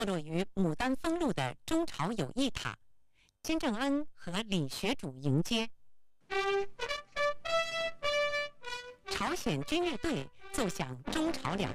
坐落于牡丹峰路的中朝友谊塔，金正恩和李学主迎接。朝鲜军乐队奏响中朝两